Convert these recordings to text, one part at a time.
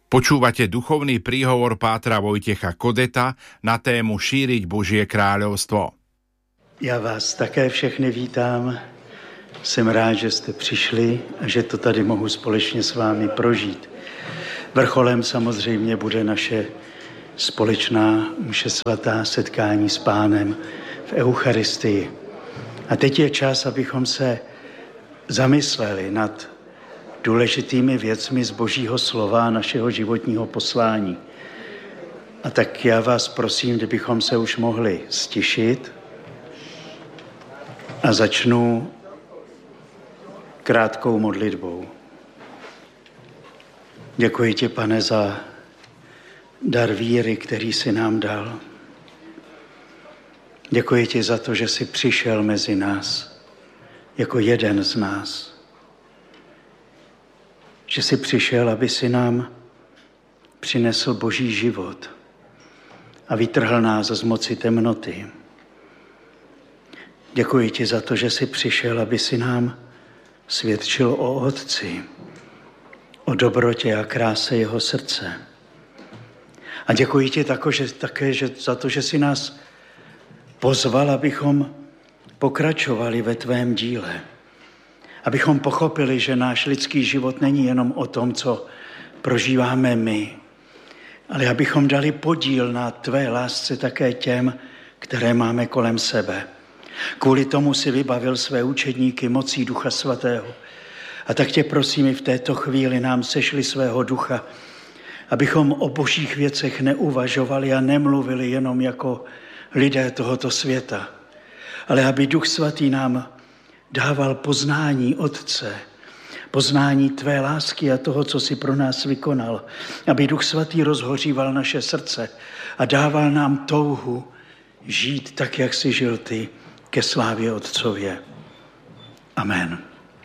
Počúvate duchovný príhovor pátra Vojtecha Kodeta na tému Šíriť Božie kráľovstvo. Já vás také všechny vítám. Jsem rád, že jste přišli a že to tady mohu společně s vámi prožít. Vrcholem samozřejmě bude naše společná mše svatá, setkání s Pánem v Eucharistii. A teď je čas, abychom se zamysleli nad důležitými věcmi z Božího slova a našeho životního poslání. A tak já vás prosím, kdybychom se už mohli stišit a začnu krátkou modlitbou. Děkuji ti, Pane, za dar víry, který jsi nám dal. Děkuji ti za to, že jsi přišel mezi nás jako jeden z nás. Že jsi přišel, aby si nám přinesl Boží život a vytrhl nás z moci temnoty. Děkuji ti za to, že jsi přišel, aby si nám svědčil o Otci, o dobrotě a kráse jeho srdce. A děkuji ti také za to, že jsi nás pozval, abychom pokračovali ve tvém díle. Abychom pochopili, že náš lidský život není jenom o tom, co prožíváme my, ale abychom dali podíl na tvé lásce také těm, které máme kolem sebe. Kvůli tomu si vybavil své učedníky mocí Ducha Svatého. A tak tě prosím, i v této chvíli nám sešli svého ducha, abychom o božích věcech neuvažovali a nemluvili jenom jako lidé tohoto světa, ale aby Duch Svatý nám dával poznání Otce, poznání tvé lásky a toho, co jsi pro nás vykonal. Aby Duch Svatý rozhoříval naše srdce a dával nám touhu žít tak, jak jsi žil ty, ke slávě Otcově. Amen.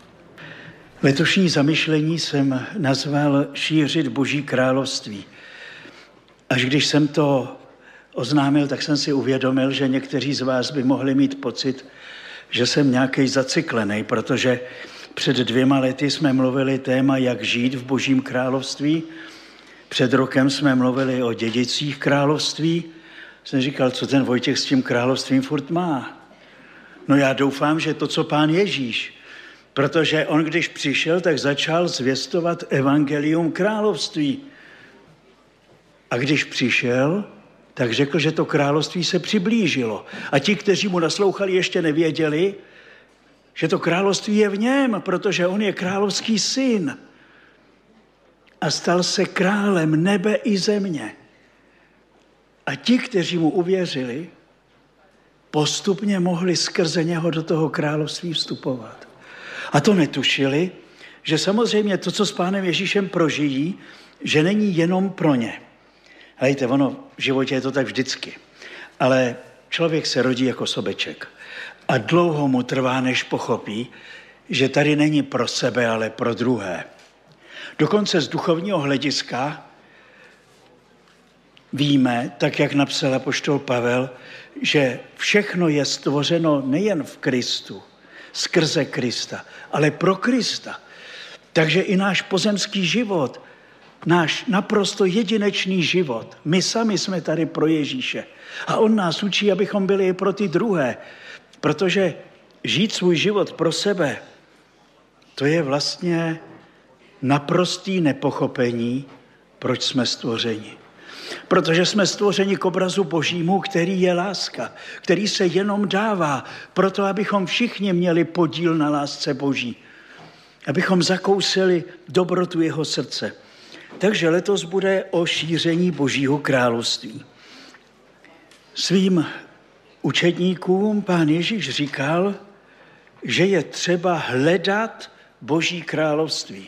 Letošní zamyšlení jsem nazval Šířit Boží království. Až když jsem to oznámil, tak jsem si uvědomil, že někteří z vás by mohli mít pocit, že jsem nějaký zacyklený, protože před 2 lety jsme mluvili téma, jak žít v Božím království. Před rokem jsme mluvili o dědicích království. Jsem říkal, co ten Vojtěch s tím královstvím furt má. No já doufám, že to, co Pán Ježíš, protože on, když přišel, tak začal zvěstovat evangelium království. A když přišel, tak řekl, že to království se přiblížilo. A ti, kteří mu naslouchali, ještě nevěděli, že to království je v něm, protože on je královský syn. A stal se králem nebe i země. A ti, kteří mu uvěřili, postupně mohli skrze něho do toho království vstupovat. A to netušili, že samozřejmě to, co s Pánem Ježíšem prožijí, že není jenom pro ně. Hejte, ono v životě je to tak vždycky. Ale člověk se rodí jako sobeček. A dlouho mu trvá, než pochopí, že tady není pro sebe, ale pro druhé. Dokonce z duchovního hlediska víme, tak jak napsal apoštol Pavel, že všechno je stvořeno nejen v Kristu, skrze Krista, ale pro Krista. Takže i náš pozemský život, náš naprosto jedinečný život, my sami jsme tady pro Ježíše. A on nás učí, abychom byli i pro ty druhé. Protože žít svůj život pro sebe, to je vlastně naprostý nepochopení, proč jsme stvořeni. Protože jsme stvořeni k obrazu Božímu, který je láska, který se jenom dává, proto abychom všichni měli podíl na lásce Boží. Abychom zakousili dobrotu jeho srdce. Takže letos bude o šíření Božího království. Svým učedníkům Pán Ježíš říkal, že je třeba hledat Boží království.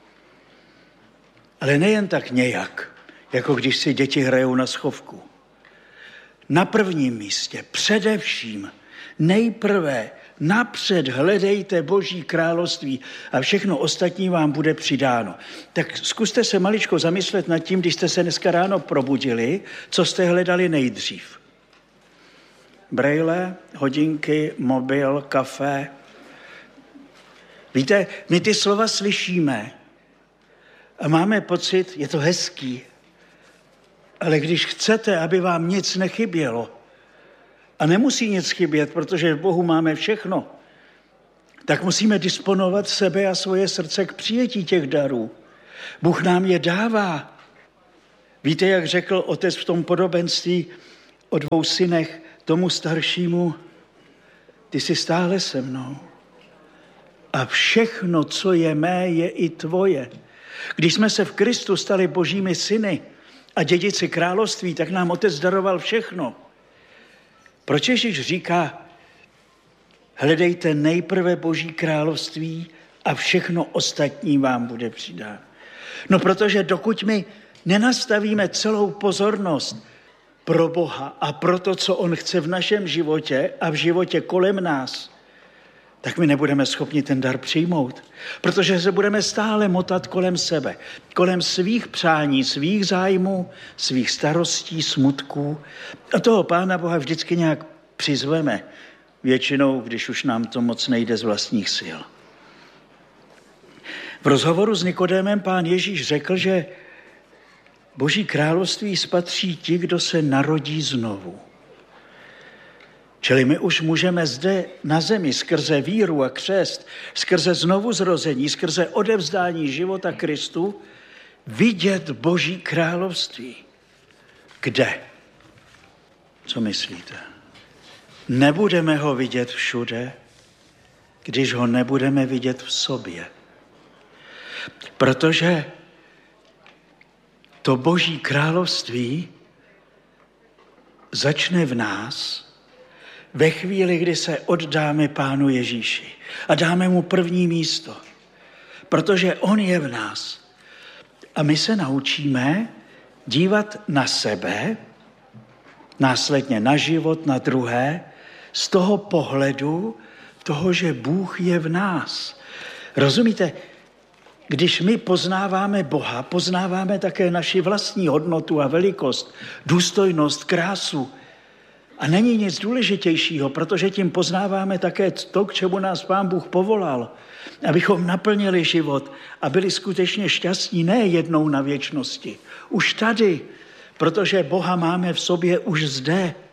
Ale nejen tak nějak, jako když si děti hrajou na schovku. Na prvním místě, především, nejprve, napřed hledejte Boží království a všechno ostatní vám bude přidáno. Tak zkuste se maličko zamyslet nad tím, když jste se dneska ráno probudili, co jste hledali nejdřív. Brejle, hodinky, mobil, kafe. Víte, my ty slova slyšíme, A máme pocit, je to hezký, ale když chcete, aby vám nic nechybělo, a nemusí nic chybět, protože v Bohu máme všechno, tak musíme disponovat sebe a svoje srdce k přijetí těch darů. Bůh nám je dává. Víte, jak řekl otec v tom podobenství o 2 synech tomu staršímu, ty jsi stále se mnou. A všechno, co je mé, je i tvoje. Když jsme se v Kristu stali božími syny a dědici království, tak nám otec daroval všechno. Proč Ježíš říká, hledejte nejprve boží království a všechno ostatní vám bude přidáno? No protože dokud my nenastavíme celou pozornost pro Boha a pro to, co on chce v našem životě a v životě kolem nás, tak my nebudeme schopni ten dar přijmout, protože se budeme stále motat kolem sebe, kolem svých přání, svých zájmů, svých starostí, smutků. A toho Pána Boha vždycky nějak přizveme, většinou, když už nám to moc nejde z vlastních sil. V rozhovoru s Nikodémem Pán Ježíš řekl, že Boží království spatří ti, kdo se narodí znovu. Čili my už můžeme zde na zemi skrze víru a křest, skrze znovuzrození, skrze odevzdání života Kristu vidět Boží království. Kde? Co myslíte? Nebudeme ho vidět všude, když ho nebudeme vidět v sobě. Protože to Boží království začne v nás ve chvíli, kdy se oddáme Pánu Ježíši a dáme mu první místo. Protože on je v nás. A my se naučíme dívat na sebe, následně na život, na druhé, z toho pohledu toho, že Bůh je v nás. Rozumíte? Když my poznáváme Boha, poznáváme také naši vlastní hodnotu a velikost, důstojnost, krásu. A není nic důležitějšího, protože tím poznáváme také to, k čemu nás Pán Bůh povolal, abychom naplnili život a byli skutečně šťastní ne jednou na věčnosti. Už tady, protože Boha máme v sobě už zde.